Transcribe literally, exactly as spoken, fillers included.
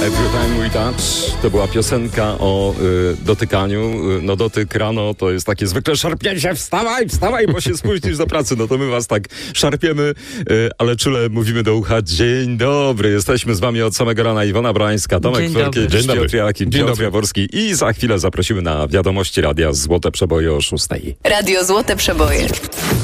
Every Time We Touch to była piosenka o y, dotykaniu. No dotyk rano to jest takie zwykle szarpnięcie. Wstawaj, wstawaj, bo się spóźnisz do pracy. No to my was tak szarpiemy, y, ale czule mówimy do ucha. Dzień dobry, jesteśmy z wami od samego rana. Iwona Brańska, Tomek Florkiewicz, Piotr Jakim, Piotr Jaworski i za chwilę zaprosimy na wiadomości radia Złote Przeboje o szóstej. Radio Złote Przeboje.